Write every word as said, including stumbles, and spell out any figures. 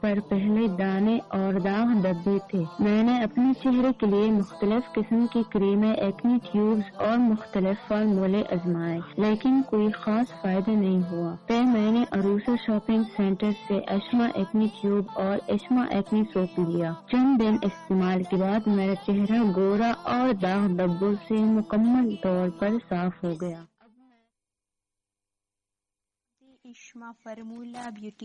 पर पहले दाने और दाग धब्बे थे। मैंने अपने चेहरे के लिए मुख्तलिफ किस्म की क्रीमें, एक्ने ट्यूब्स और मुख्तलिफ फार्मूले आजमाए, लेकिन कोई खास फायदा नहीं हुआ। फिर मैंने अरूसा शॉपिंग सेंटर से एस्मा एक्ने ट्यूब और एस्मा एक्ने सोप लिया। चंद दिन इस्तेमाल के बाद मेरा चेहरा गोरा और दाग धब्बों से मुकम्मल तौर पर साफ हो गया। ESMA formula beauty